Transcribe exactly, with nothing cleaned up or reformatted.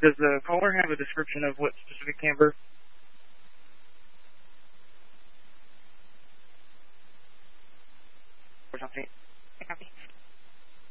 Does the caller have a description of what specific camper? Or something? Copy.